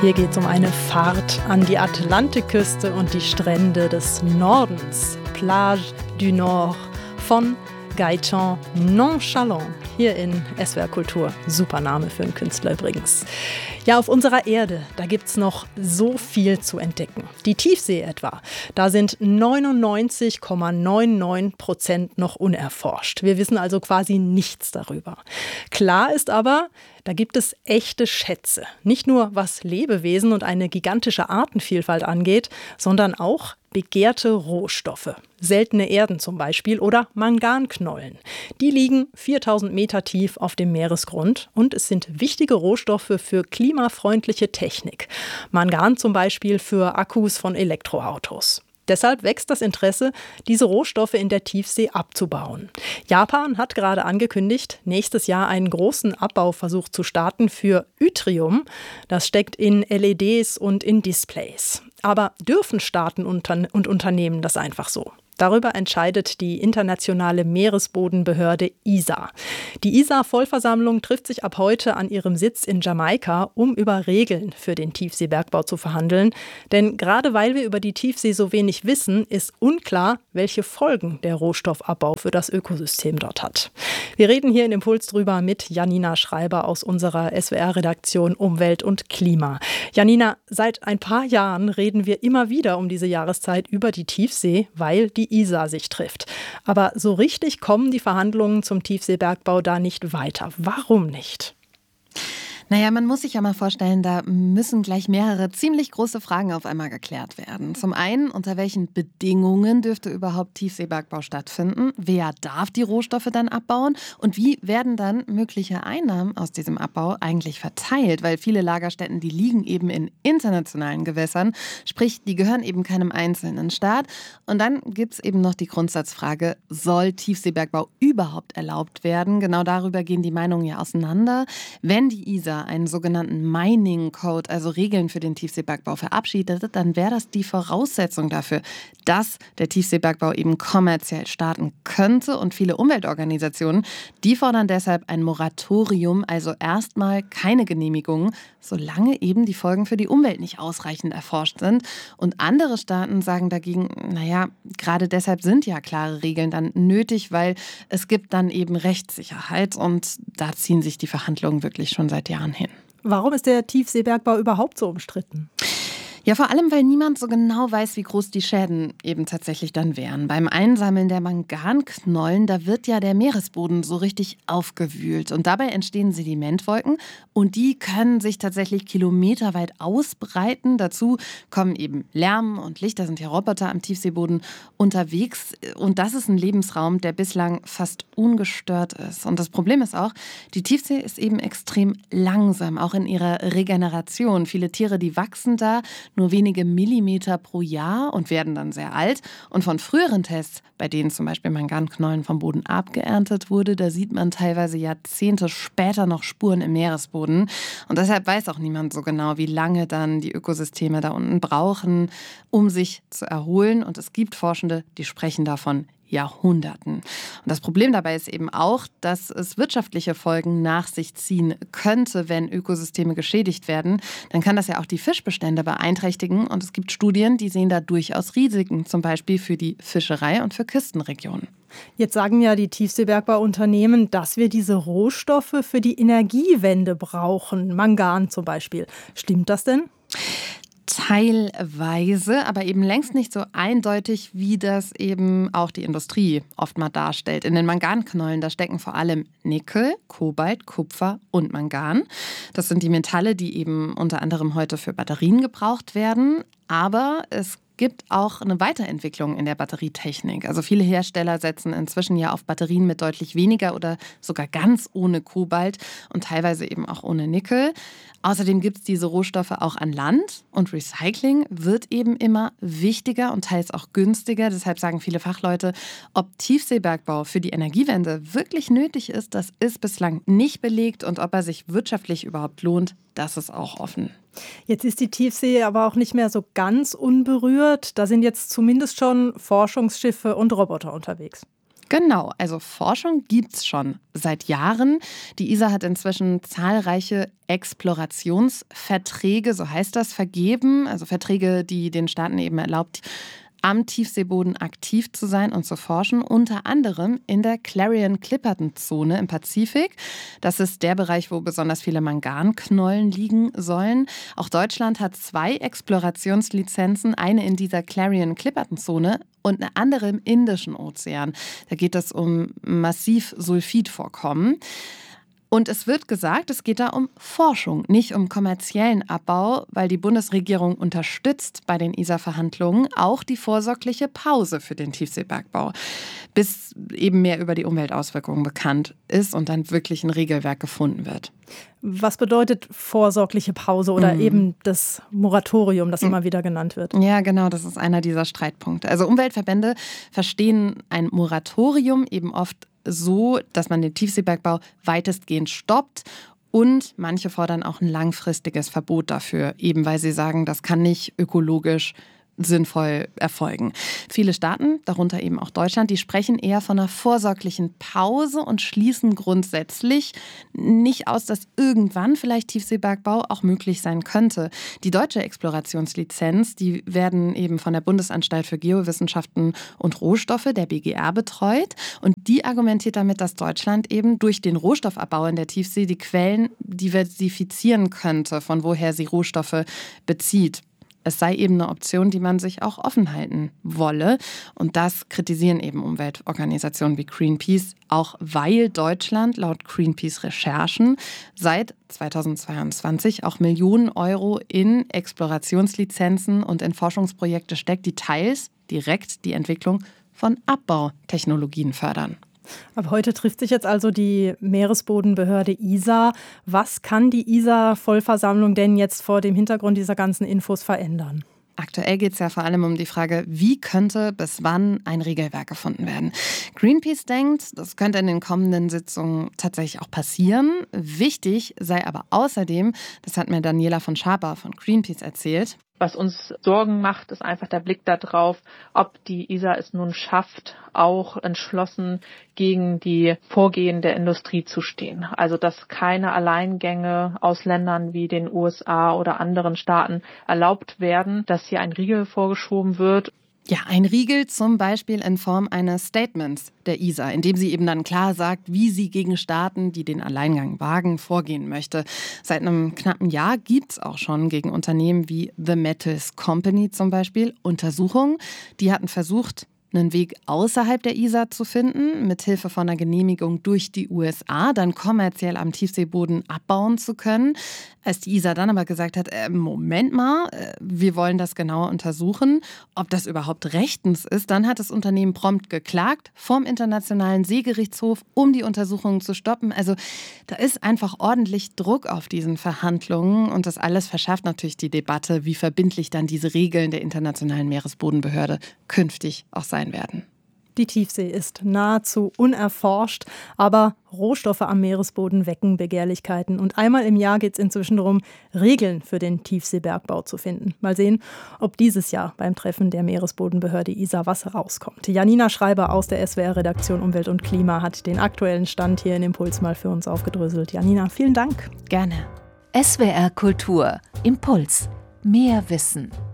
Hier geht es um eine Fahrt an die Atlantikküste und die Strände des Nordens. Plage du Nord von Gaëtan Nonchalant hier in SWR Kultur. Super Name für einen Künstler übrigens. Ja, auf unserer Erde, da gibt es noch so viel zu entdecken. Die Tiefsee etwa, da sind 99,99% noch unerforscht. Wir wissen also quasi nichts darüber. Klar ist aber, da gibt es echte Schätze. Nicht nur was Lebewesen und eine gigantische Artenvielfalt angeht, sondern auch begehrte Rohstoffe. Seltene Erden zum Beispiel oder Manganknollen. Die liegen 4000 Meter tief auf dem Meeresgrund und es sind wichtige Rohstoffe für klimafreundliche Technik. Mangan zum Beispiel für Akkus von Elektroautos. Deshalb wächst das Interesse, diese Rohstoffe in der Tiefsee abzubauen. Japan hat gerade angekündigt, nächstes Jahr einen großen Abbauversuch zu starten für Yttrium. Das steckt in LEDs und in Displays. Aber dürfen Staaten und Unternehmen das einfach so? Darüber entscheidet die internationale Meeresbodenbehörde ISA. Die ISA-Vollversammlung trifft sich ab heute an ihrem Sitz in Jamaika, um über Regeln für den Tiefseebergbau zu verhandeln. Denn gerade weil wir über die Tiefsee so wenig wissen, ist unklar, welche Folgen der Rohstoffabbau für das Ökosystem dort hat. Wir reden hier in Impuls drüber mit Janina Schreiber aus unserer SWR-Redaktion Umwelt und Klima. Janina, seit ein paar Jahren reden wir immer wieder um diese Jahreszeit über die Tiefsee, weil die ISA sich trifft. Aber so richtig kommen die Verhandlungen zum Tiefseebergbau da nicht weiter. Warum nicht? Naja, man muss sich ja mal vorstellen, da müssen gleich mehrere ziemlich große Fragen auf einmal geklärt werden. Zum einen, unter welchen Bedingungen dürfte überhaupt Tiefseebergbau stattfinden? Wer darf die Rohstoffe dann abbauen? Und wie werden dann mögliche Einnahmen aus diesem Abbau eigentlich verteilt? Weil viele Lagerstätten, die liegen eben in internationalen Gewässern, sprich, die gehören eben keinem einzelnen Staat. Und dann gibt es eben noch die Grundsatzfrage, soll Tiefseebergbau überhaupt erlaubt werden? Genau darüber gehen die Meinungen ja auseinander. Wenn die ISA einen sogenannten Mining Code, also Regeln für den Tiefseebergbau verabschiedet, dann wäre das die Voraussetzung dafür, dass der Tiefseebergbau eben kommerziell starten könnte. Und viele Umweltorganisationen, die fordern deshalb ein Moratorium, also erstmal keine Genehmigungen, solange eben die Folgen für die Umwelt nicht ausreichend erforscht sind. Und andere Staaten sagen dagegen, naja, gerade deshalb sind ja klare Regeln dann nötig, weil es gibt dann eben Rechtssicherheit und da ziehen sich die Verhandlungen wirklich schon seit Jahren hin. Warum ist der Tiefseebergbau überhaupt so umstritten? Ja, vor allem, weil niemand so genau weiß, wie groß die Schäden eben tatsächlich dann wären. Beim Einsammeln der Manganknollen, da wird ja der Meeresboden so richtig aufgewühlt. Und dabei entstehen Sedimentwolken und die können sich tatsächlich kilometerweit ausbreiten. Dazu kommen eben Lärm und Licht, da sind ja Roboter am Tiefseeboden unterwegs. Und das ist ein Lebensraum, der bislang fast ungestört ist. Und das Problem ist auch, die Tiefsee ist eben extrem langsam, auch in ihrer Regeneration. Viele Tiere, die wachsen da nur wenige Millimeter pro Jahr und werden dann sehr alt. Und von früheren Tests, bei denen zum Beispiel Manganknollen vom Boden abgeerntet wurde, da sieht man teilweise Jahrzehnte später noch Spuren im Meeresboden. Und deshalb weiß auch niemand so genau, wie lange dann die Ökosysteme da unten brauchen, um sich zu erholen. Und es gibt Forschende, die sprechen davon Jahrhunderten. Und das Problem dabei ist eben auch, dass es wirtschaftliche Folgen nach sich ziehen könnte, wenn Ökosysteme geschädigt werden. Dann kann das ja auch die Fischbestände beeinträchtigen. Und es gibt Studien, die sehen da durchaus Risiken, zum Beispiel für die Fischerei und für Küstenregionen. Jetzt sagen ja die Tiefseebergbauunternehmen, dass wir diese Rohstoffe für die Energiewende brauchen. Mangan zum Beispiel. Stimmt das denn? Teilweise, aber eben längst nicht so eindeutig, wie das eben auch die Industrie oft mal darstellt. In den Manganknollen, da stecken vor allem Nickel, Kobalt, Kupfer und Mangan. Das sind die Metalle, die eben unter anderem heute für Batterien gebraucht werden. Aber es gibt auch eine Weiterentwicklung in der Batterietechnik. Also viele Hersteller setzen inzwischen ja auf Batterien mit deutlich weniger oder sogar ganz ohne Kobalt und teilweise eben auch ohne Nickel. Außerdem gibt es diese Rohstoffe auch an Land und Recycling wird eben immer wichtiger und teils auch günstiger. Deshalb sagen viele Fachleute, ob Tiefseebergbau für die Energiewende wirklich nötig ist, das ist bislang nicht belegt und ob er sich wirtschaftlich überhaupt lohnt, das ist auch offen. Jetzt ist die Tiefsee aber auch nicht mehr so ganz unberührt. Da sind jetzt zumindest schon Forschungsschiffe und Roboter unterwegs. Genau, also Forschung gibt's schon seit Jahren. Die ISA hat inzwischen zahlreiche Explorationsverträge, so heißt das, vergeben. Also Verträge, die den Staaten eben erlaubt, am Tiefseeboden aktiv zu sein und zu forschen, unter anderem in der Clarion-Clipperton-Zone im Pazifik. Das ist der Bereich, wo besonders viele Manganknollen liegen sollen. Auch Deutschland hat 2 Explorationslizenzen, eine in dieser Clarion-Clipperton-Zone und eine andere im Indischen Ozean. Da geht es um Massivsulfidvorkommen. Und es wird gesagt, es geht da um Forschung, nicht um kommerziellen Abbau, weil die Bundesregierung unterstützt bei den ISA-Verhandlungen auch die vorsorgliche Pause für den Tiefseebergbau, bis eben mehr über die Umweltauswirkungen bekannt ist und dann wirklich ein Regelwerk gefunden wird. Was bedeutet vorsorgliche Pause oder eben das Moratorium, das immer wieder genannt wird? Ja, genau, das ist einer dieser Streitpunkte. Also Umweltverbände verstehen ein Moratorium eben oft so, dass man den Tiefseebergbau weitestgehend stoppt. Und manche fordern auch ein langfristiges Verbot dafür, eben weil sie sagen, das kann nicht ökologisch sinnvoll erfolgen. Viele Staaten, darunter eben auch Deutschland, die sprechen eher von einer vorsorglichen Pause und schließen grundsätzlich nicht aus, dass irgendwann vielleicht Tiefseebergbau auch möglich sein könnte. Die deutsche Explorationslizenz, die werden eben von der Bundesanstalt für Geowissenschaften und Rohstoffe, der BGR, betreut. Und die argumentiert damit, dass Deutschland eben durch den Rohstoffabbau in der Tiefsee die Quellen diversifizieren könnte, von woher sie Rohstoffe bezieht. Es sei eben eine Option, die man sich auch offen halten wolle. Und das kritisieren eben Umweltorganisationen wie Greenpeace, auch weil Deutschland laut Greenpeace-Recherchen seit 2022 auch Millionen Euro in Explorationslizenzen und in Forschungsprojekte steckt, die teils direkt die Entwicklung von Abbautechnologien fördern. Ab heute trifft sich jetzt also die Meeresbodenbehörde ISA. Was kann die ISA-Vollversammlung denn jetzt vor dem Hintergrund dieser ganzen Infos verändern? Aktuell geht es ja vor allem um die Frage, wie könnte bis wann ein Regelwerk gefunden werden. Greenpeace denkt, das könnte in den kommenden Sitzungen tatsächlich auch passieren. Wichtig sei aber außerdem, das hat mir Daniela von Schaper von Greenpeace erzählt, was uns Sorgen macht, ist einfach der Blick darauf, ob die ISA es nun schafft, auch entschlossen gegen die Vorgehen der Industrie zu stehen. Also dass keine Alleingänge aus Ländern wie den USA oder anderen Staaten erlaubt werden, dass hier ein Riegel vorgeschoben wird. Ja, ein Riegel zum Beispiel in Form eines Statements der ISA, in dem sie eben dann klar sagt, wie sie gegen Staaten, die den Alleingang wagen, vorgehen möchte. Seit einem knappen Jahr gibt es auch schon gegen Unternehmen wie The Metals Company zum Beispiel Untersuchungen. Die hatten versucht, einen Weg außerhalb der ISA zu finden, mithilfe von einer Genehmigung durch die USA, dann kommerziell am Tiefseeboden abbauen zu können. Als die ISA dann aber gesagt hat, Moment mal, wir wollen das genauer untersuchen, ob das überhaupt rechtens ist, dann hat das Unternehmen prompt geklagt vom Internationalen Seegerichtshof, um die Untersuchungen zu stoppen. Also da ist einfach ordentlich Druck auf diesen Verhandlungen und das alles verschärft natürlich die Debatte, wie verbindlich dann diese Regeln der Internationalen Meeresbodenbehörde künftig auch sein werden. Die Tiefsee ist nahezu unerforscht, aber Rohstoffe am Meeresboden wecken Begehrlichkeiten. Und einmal im Jahr geht es inzwischen darum, Regeln für den Tiefseebergbau zu finden. Mal sehen, ob dieses Jahr beim Treffen der Meeresbodenbehörde ISA was rauskommt. Janina Schreiber aus der SWR-Redaktion Umwelt und Klima hat den aktuellen Stand hier in Impuls mal für uns aufgedröselt. Janina, vielen Dank. Gerne. SWR Kultur. Impuls. Mehr Wissen.